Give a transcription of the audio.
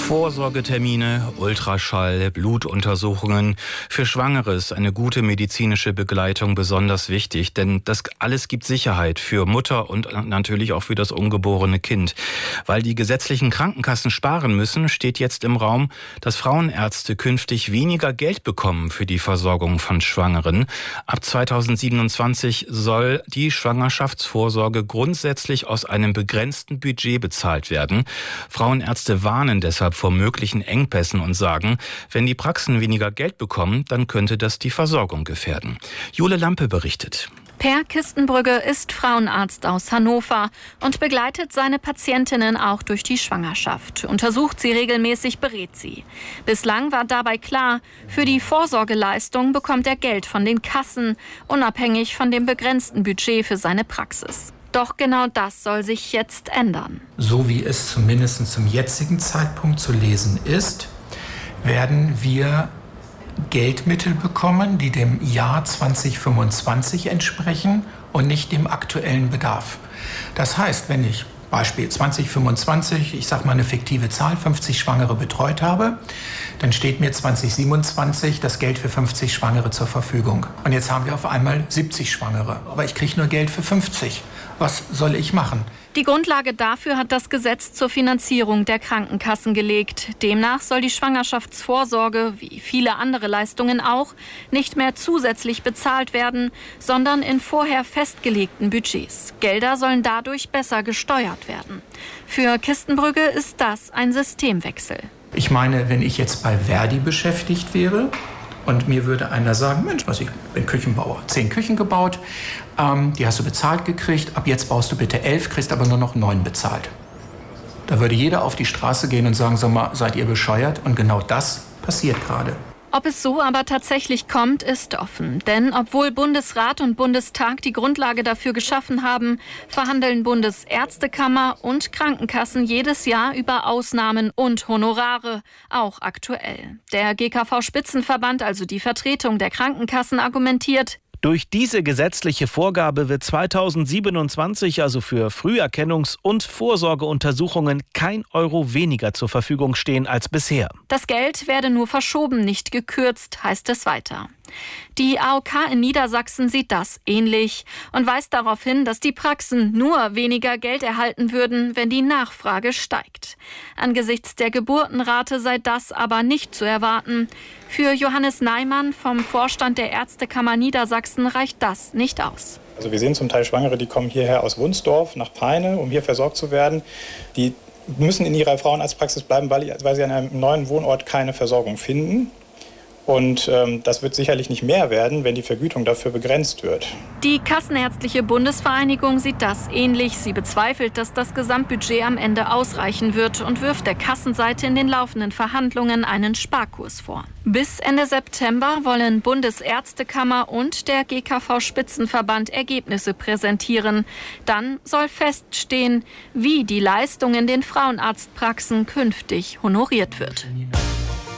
Vorsorgetermine, Ultraschall, Blutuntersuchungen. Für Schwangere ist eine gute medizinische Begleitung besonders wichtig, denn das alles gibt Sicherheit für Mutter und natürlich auch für das ungeborene Kind. Weil die gesetzlichen Krankenkassen sparen müssen, steht jetzt im Raum, dass Frauenärzte künftig weniger Geld bekommen für die Versorgung von Schwangeren. Ab 2027 soll die Schwangerschaftsvorsorge grundsätzlich aus einem begrenzten Budget bezahlt werden. Frauenärzte warnen deshalb vor möglichen Engpässen und sagen, wenn die Praxen weniger Geld bekommen, dann könnte das die Versorgung gefährden. Jule Lampe berichtet. Per Kistenbrügge ist Frauenarzt aus Hannover und begleitet seine Patientinnen auch durch die Schwangerschaft. Untersucht sie regelmäßig, berät sie. Bislang war dabei klar, für die Vorsorgeleistung bekommt er Geld von den Kassen, unabhängig von dem begrenzten Budget für seine Praxis. Doch genau das soll sich jetzt ändern. So wie es zumindest zum jetzigen Zeitpunkt zu lesen ist, werden wir Geldmittel bekommen, die dem Jahr 2025 entsprechen und nicht dem aktuellen Bedarf. Das heißt, wenn ich Beispiel 2025, ich sage mal eine fiktive Zahl, 50 Schwangere betreut habe, dann steht mir 2027 das Geld für 50 Schwangere zur Verfügung. Und jetzt haben wir auf einmal 70 Schwangere, aber ich kriege nur Geld für 50. Was soll ich machen? Die Grundlage dafür hat das Gesetz zur Finanzierung der Krankenkassen gelegt. Demnach soll die Schwangerschaftsvorsorge, wie viele andere Leistungen auch, nicht mehr zusätzlich bezahlt werden, sondern in vorher festgelegten Budgets. Gelder sollen dadurch besser gesteuert werden. Für Kistenbrügge ist das ein Systemwechsel. Ich meine, wenn ich jetzt bei Verdi beschäftigt wäre und mir würde einer sagen, Mensch, ich bin Küchenbauer, 10 Küchen gebaut, die hast du bezahlt gekriegt, ab jetzt baust du bitte 11, kriegst aber nur noch 9 bezahlt. Da würde jeder auf die Straße gehen und sagen, sag mal, seid ihr bescheuert? Und genau das passiert gerade. Ob es so aber tatsächlich kommt, ist offen. Denn obwohl Bundesrat und Bundestag die Grundlage dafür geschaffen haben, verhandeln Bundesärztekammer und Krankenkassen jedes Jahr über Ausnahmen und Honorare, auch aktuell. Der GKV-Spitzenverband, also die Vertretung der Krankenkassen, argumentiert: Durch diese gesetzliche Vorgabe wird 2027 also für Früherkennungs- und Vorsorgeuntersuchungen kein Euro weniger zur Verfügung stehen als bisher. Das Geld werde nur verschoben, nicht gekürzt, heißt es weiter. Die AOK in Niedersachsen sieht das ähnlich und weist darauf hin, dass die Praxen nur weniger Geld erhalten würden, wenn die Nachfrage steigt. Angesichts der Geburtenrate sei das aber nicht zu erwarten. Für Johannes Neimann vom Vorstand der Ärztekammer Niedersachsen reicht das nicht aus. Also wir sehen zum Teil Schwangere, die kommen hierher aus Wunsdorf nach Peine, um hier versorgt zu werden. Die müssen in ihrer Frauenarztpraxis bleiben, weil sie an einem neuen Wohnort keine Versorgung finden. Und das wird sicherlich nicht mehr werden, wenn die Vergütung dafür begrenzt wird. Die Kassenärztliche Bundesvereinigung sieht das ähnlich. Sie bezweifelt, dass das Gesamtbudget am Ende ausreichen wird und wirft der Kassenseite in den laufenden Verhandlungen einen Sparkurs vor. Bis Ende September wollen Bundesärztekammer und der GKV-Spitzenverband Ergebnisse präsentieren. Dann soll feststehen, wie die Leistung in den Frauenarztpraxen künftig honoriert wird.